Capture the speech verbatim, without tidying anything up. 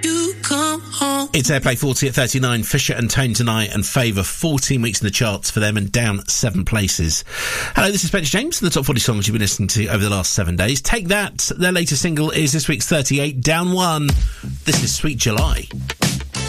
You come home. It's Airplay forty at thirty-nine. Fisher and Tone tonight, and Favour fourteen weeks in the charts for them and down seven places. Hello, this is Spencer James, the top forty songs you've been listening to over the last seven days. Take That, their latest single, is this week's thirty-eight, down one. This is Sweet July.